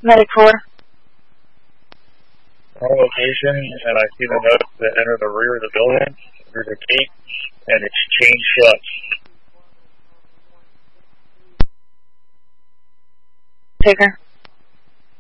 Medic 4. Our location, and I see the notes that enter the rear of the building, through the gate, and it's chained shut. Taker.